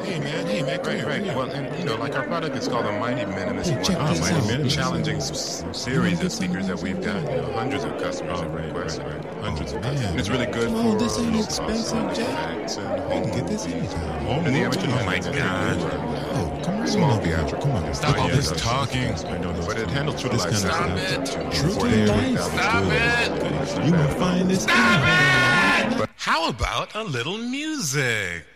Hey, man, come here. Right. Well, and like our product is called a Mighty Minimus. Hey, check this out. Mighty challenging series of speakers that we've got. Hundreds of customers have requested. Hundreds of customers. And it's really good for this ain't low expensive, cost Jack. effects and I can get this anytime. and the amateur. Oh my God. Oh, come on. Small theatrical. Come on. Stop all this talking. I know those. But it handles true to This life. kind of Stop stuff. it. True to life. Stop it. You will find this. How about a little music?